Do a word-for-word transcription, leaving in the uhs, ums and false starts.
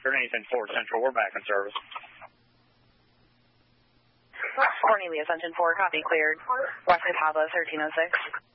Anything Fort Central, we're back in service. Cornelia, Ascension four, copy, cleared. Wesley Pablo, thirteen oh six.